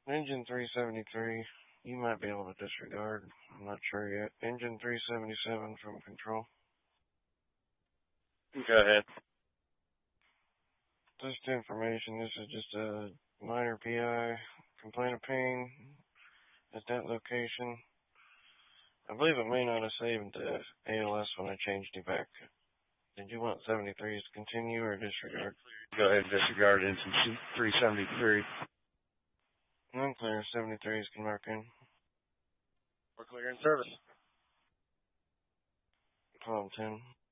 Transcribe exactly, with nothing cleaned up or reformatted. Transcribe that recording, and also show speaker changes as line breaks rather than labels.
Engine three seventy-three, you might be able to disregard. I'm not sure yet. Engine three seventy-seven from control.
Go ahead.
Just information, this is just a minor P I. Complaint of pain at that location. I believe it may not have saved the A L S when I changed you back. Did you want seventy-threes to continue or disregard?
Go ahead and disregard engine three seventy-three.
Unclear, seventy-threes can mark in.
We're clear in service.
Column ten.